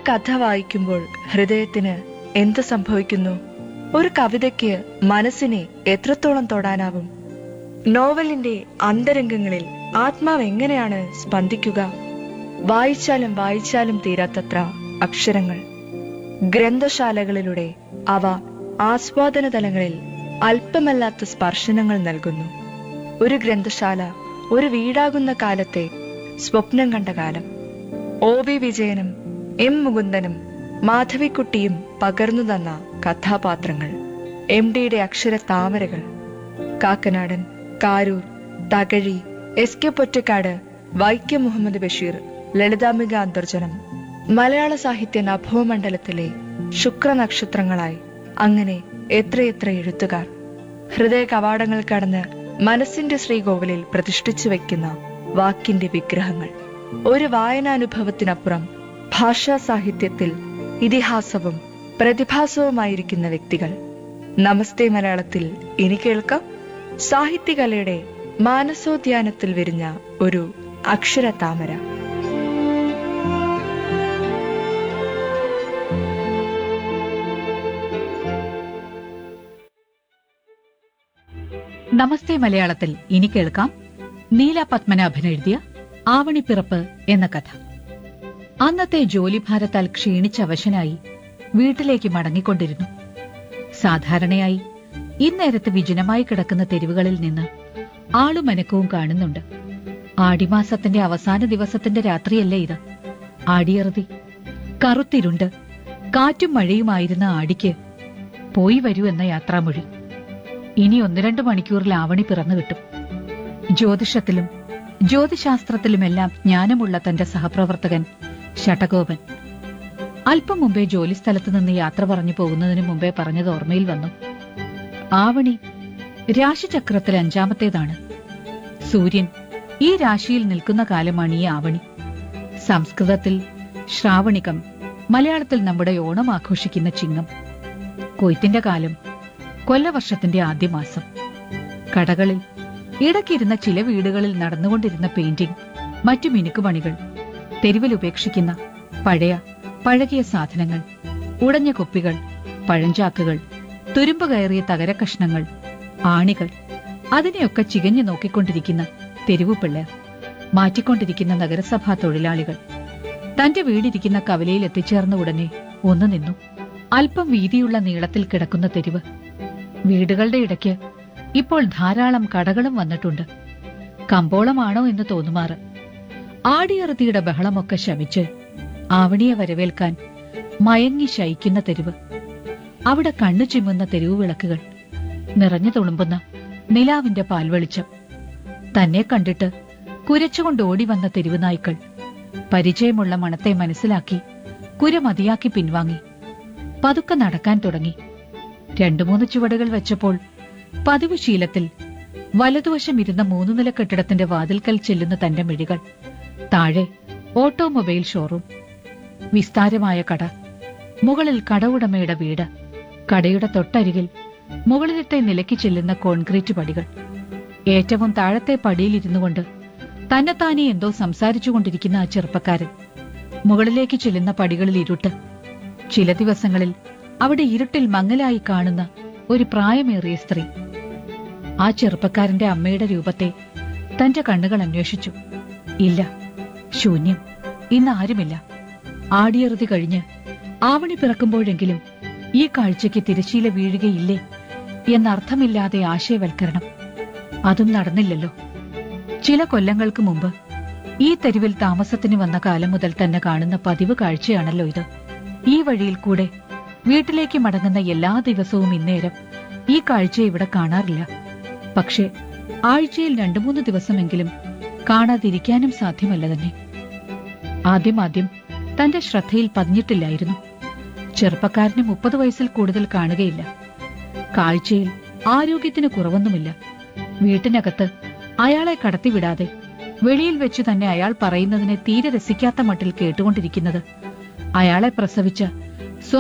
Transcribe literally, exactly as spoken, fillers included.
കഥ വായിക്കുമ്പോൾ ഹൃദയത്തിന് എന്ത് സംഭവിക്കുന്നു? ഒരു കവിതയ്ക്ക് മനസ്സിനെ എത്രത്തോളം തൊടാനാവും? നോവലിന്റെ അന്തരംഗങ്ങളിൽ ആത്മാവ് എങ്ങനെയാണ് സ്പന്ദിക്കുക? വായിച്ചാലും വായിച്ചാലും തീരാത്തത്ര അക്ഷരങ്ങൾ. ഗ്രന്ഥശാലകളിലൂടെ അവ ആസ്വാദന തലങ്ങളിൽ അല്പമല്ലാത്ത സ്പർശനങ്ങൾ നൽകുന്നു. ഒരു ഗ്രന്ഥശാല ഒരു വീടാകുന്ന കാലത്തെ സ്വപ്നം കണ്ട കാലം. ഒ വി വിജയനും എം മുകുന്ദനും മാധവിക്കുട്ടിയും പകർന്നു തന്ന കഥാപാത്രങ്ങൾ, എം ഡിയുടെ അക്ഷര താമരകൾ. കാക്കനാടൻ, കാരൂർ, തകഴി, എസ് കെ പൊറ്റക്കാട്, വൈക്കം മുഹമ്മദ് ബഷീർ, ലളിതാംബിക അന്തർജനം, മലയാള സാഹിത്യ നഭോമണ്ഡലത്തിലെ ശുക്രനക്ഷത്രങ്ങളായി അങ്ങനെ എത്രയെത്ര എഴുത്തുകാർ. ഹൃദയ കവാടങ്ങൾ കടന്ന് മനസ്സിന്റെ ശ്രീകോവിലിൽ പ്രതിഷ്ഠിച്ചു വെക്കുന്ന വാക്കിന്റെ വിഗ്രഹങ്ങൾ. ഒരു വായനാനുഭവത്തിനപ്പുറം ഭാഷാ സാഹിത്യത്തിൽ ഇതിഹാസവും പ്രതിഭാസവുമായിരിക്കുന്ന വ്യക്തികൾ. നമസ്തേ മലയാളത്തിൽ ഇനി കേൾക്കാം സാഹിത്യകലയുടെ മാനസോദ്യാനത്തിൽ വിരിഞ്ഞ ഒരു അക്ഷര താമര. നമസ്തേ മലയാളത്തിൽ ഇനി കേൾക്കാം നീല പത്മനാഭൻ എഴുതിയ ആവണിപ്പിറപ്പ് എന്ന കഥ. അന്നത്തെ ജോലിഭാരത്താൽ ക്ഷീണിച്ചവശനായി വീട്ടിലേക്ക് മടങ്ങിക്കൊണ്ടിരുന്നു. സാധാരണയായി ഇന്നേരത്ത് വിജനമായി കിടക്കുന്ന തെരുവുകളിൽ നിന്ന് ആളുമനക്കവും കാണുന്നുണ്ട്. ആടിമാസത്തിന്റെ അവസാന ദിവസത്തിന്റെ രാത്രിയല്ലേ ഇത്? ആടിയറുതി, കറുത്തിരുണ്ട്, കാറ്റും മഴയുമായിരുന്ന ആടിക്ക് പോയി വരൂ എന്ന യാത്രാമൊഴി. ഇനി ഒന്ന് രണ്ട് മണിക്കൂറിൽ ആവണി പിറന്നു കിട്ടും. ജ്യോതിഷത്തിലും ജ്യോതിശാസ്ത്രത്തിലുമെല്ലാം ജ്ഞാനമുള്ള തന്റെ സഹപ്രവർത്തകൻ ശഠഗോപൻ അല്പം മുമ്പേ ജോലിസ്ഥലത്ത് നിന്ന് യാത്ര പറഞ്ഞു പോകുന്നതിന് മുമ്പേ പറഞ്ഞത് ഓർമ്മയിൽ വന്നു. ആവണി രാശിചക്രത്തിൽ അഞ്ചാമത്തേതാണ്. സൂര്യൻ ഈ രാശിയിൽ നിൽക്കുന്ന കാലമാണ് ഈ ആവണി. സംസ്കൃതത്തിൽ ശ്രാവണികം, മലയാളത്തിൽ നമ്മുടെ ഓണം ആഘോഷിക്കുന്ന ചിങ്ങം. കൊയ്ത്തിന്റെ കാലം, കൊല്ലവർഷത്തിന്റെ ആദ്യ മാസം. കടകളിൽ ഇടയ്ക്കിരുന്ന ചില വീടുകളിൽ നടന്നുകൊണ്ടിരുന്ന പെയിന്റിംഗ്, മറ്റു മിനുക്കുപണികൾ, തെരുവിൽ ഉപേക്ഷിക്കുന്ന പഴയ പഴകിയ സാധനങ്ങൾ, ഉടഞ്ഞ കുപ്പികൾ, പഴഞ്ചാക്കുകൾ, തുരുമ്പ് കയറിയ തകരക്കഷ്ണങ്ങൾ, ആണികൾ, അതിനെയൊക്കെ ചികഞ്ഞു നോക്കിക്കൊണ്ടിരിക്കുന്ന തെരുവു പിള്ളേർ, മാറ്റിക്കൊണ്ടിരിക്കുന്ന നഗരസഭാ തൊഴിലാളികൾ. തന്റെ വീടിരിക്കുന്ന കവലയിൽ എത്തിച്ചേർന്ന ഉടനെ ഒന്നു നിന്നു. അല്പം വീതിയുള്ള നീളത്തിൽ കിടക്കുന്ന തെരുവ്. വീടുകളുടെ ഇടയ്ക്ക് ഇപ്പോൾ ധാരാളം കടകളും വന്നിട്ടുണ്ട്. കമ്പോളമാണോ എന്ന് തോന്നുമാറ്. ആടിയറുതിയുടെ ബഹളമൊക്കെ ശമിച്ച് ആവണിയെ വരവേൽക്കാൻ മയങ്ങി ശയിക്കുന്ന തെരുവ്. അവിടെ കണ്ണു ചിമ്മുന്ന തെരുവു വിളക്കുകൾ, നിറഞ്ഞു തുളുമ്പുന്ന നിലാവിന്റെ പാൽവെളിച്ചം. തന്നെ കണ്ടിട്ട് കുരച്ചുകൊണ്ട് ഓടി വന്ന തെരുവുനായ്ക്കൾ പരിചയമുള്ള മണത്തെ മനസ്സിലാക്കി കുര മതിയാക്കി പിൻവാങ്ങി പതുക്കെ നടക്കാൻ തുടങ്ങി. രണ്ടു മൂന്ന് ചുവടുകൾ വെച്ചപ്പോൾ പതിവ് ശീലത്തിൽ വലതുവശം ഇരുന്ന മൂന്നു നില കെട്ടിടത്തിന്റെ വാതിൽക്കൽ ചെല്ലുന്ന തന്റെ മിഴികൾ. താഴെ ഓട്ടോമൊബൈൽ ഷോറൂം, വിസ്താരമായ കട, മുകളിൽ കട ഉടമയുടെ വീട്, കടയുടെ തൊട്ടരികിൽ മുകളിലത്തെ നിലയ്ക്ക് ചെല്ലുന്ന കോൺക്രീറ്റ് പടികൾ. ഏറ്റവും താഴത്തെ പടിയിലിരുന്നു കൊണ്ട് തന്നെത്താനെ എന്തോ സംസാരിച്ചുകൊണ്ടിരിക്കുന്ന ആ ചെറുപ്പക്കാരൻ. മുകളിലേക്ക് ചെല്ലുന്ന പടികളിൽ ഇരുട്ട്. ചില ദിവസങ്ങളിൽ അവിടെ ഇരുട്ടിൽ മങ്ങലായി കാണുന്ന ഒരു പ്രായമേറിയ സ്ത്രീ. ആ ചെറുപ്പക്കാരന്റെ അമ്മയുടെ രൂപത്തെ തന്റെ കണ്ണുകൾ അന്വേഷിച്ചു. ഇല്ല, ശൂന്യം. ഇന്ന് ആരുമില്ല. ആടിയറുതി കഴിഞ്ഞ് ആവണി പിറക്കുമ്പോഴെങ്കിലും ഈ കാഴ്ചയ്ക്ക് തിരശ്ശീല വീഴുകയില്ലേ എന്നർത്ഥമില്ലാതെ ആശയവൽക്കരണം. അതും നടന്നില്ലല്ലോ. ചില കൊല്ലങ്ങൾക്ക് മുമ്പ് ഈ തെരുവിൽ താമസത്തിന് വന്ന കാലം മുതൽ തന്നെ കാണുന്ന പതിവ് കാഴ്ചയാണല്ലോ ഇത്. ഈ വഴിയിൽ കൂടെ വീട്ടിലേക്ക് മടങ്ങുന്ന എല്ലാ ദിവസവും ഇന്നേരം ഈ കാഴ്ച ഇവിടെ കാണാറില്ല. പക്ഷേ ആഴ്ചയിൽ രണ്ടു മൂന്ന് ദിവസമെങ്കിലും കാണാതിരിക്കാനും സാധ്യമല്ല തന്നെ. ആദ്യമാദ്യം തന്റെ ശ്രദ്ധയിൽ പതിഞ്ഞിട്ടില്ലായിരുന്നു. ചെറുപ്പക്കാരന് മുപ്പത് വയസ്സിൽ കൂടുതൽ കാണുകയില്ല. കാഴ്ചയിൽ ആരോഗ്യത്തിന് കുറവൊന്നുമില്ല. വീട്ടിനകത്ത് അയാളെ കടത്തിവിടാതെ വെളിയിൽ വെച്ചു തന്നെ അയാൾ പറയുന്നതിനെ തീരെ രസിക്കാത്ത മട്ടിൽ കേട്ടുകൊണ്ടിരിക്കുന്നത് അയാളെ പ്രസവിച്ച